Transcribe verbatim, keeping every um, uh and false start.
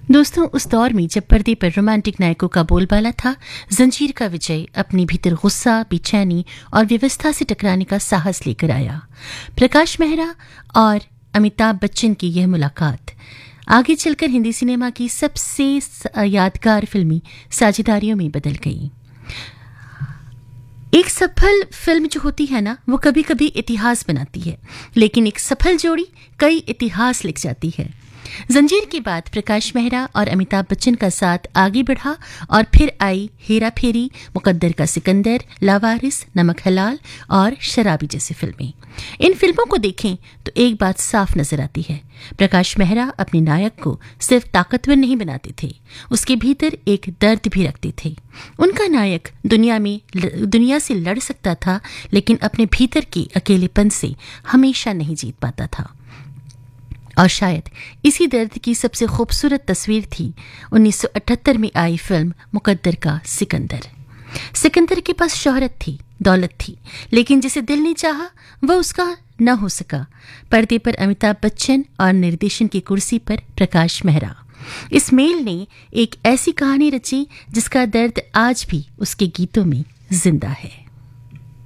दोस्तों, उस दौर में जब पर्दे पर रोमांटिक नायकों का बोलबाला था, जंजीर का विजय अपने भीतर गुस्सा, बेचैनी और व्यवस्था से टकराने का साहस लेकर आया। प्रकाश मेहरा और अमिताभ बच्चन की यह मुलाकात आगे चलकर हिंदी सिनेमा की सबसे यादगार फिल्मी साझेदारियों में बदल गई। एक सफल फिल्म जो होती है ना, वो कभी कभी इतिहास बनाती है, लेकिन एक सफल जोड़ी कई इतिहास लिख जाती है। जंजीर के बाद प्रकाश मेहरा और अमिताभ बच्चन का साथ आगे बढ़ा और फिर आई हेरा फेरी, मुकद्दर का सिकंदर, लावारिस, नमक हलाल और शराबी जैसी फिल्में। इन फिल्मों को देखें तो एक बात साफ नजर आती है, प्रकाश मेहरा अपने नायक को सिर्फ ताकतवर नहीं बनाते थे, उसके भीतर एक दर्द भी रखते थे। उनका नायक दुनिया में दुनिया से लड़ सकता था, लेकिन अपने भीतर के अकेलेपन से हमेशा नहीं जीत पाता था। और शायद इसी दर्द की सबसे खूबसूरत तस्वीर थी उन्नीस सौ अठहत्तर में आई फिल्म मुकद्दर का सिकंदर। सिकंदर के पास शोहरत थी, दौलत थी, लेकिन जिसे दिल ने चाहा वह उसका न हो सका। पर्दे पर अमिताभ बच्चन और निर्देशन की कुर्सी पर प्रकाश मेहरा। इस मेल ने एक ऐसी कहानी रची जिसका दर्द आज भी उसके गीतों में जिंदा है।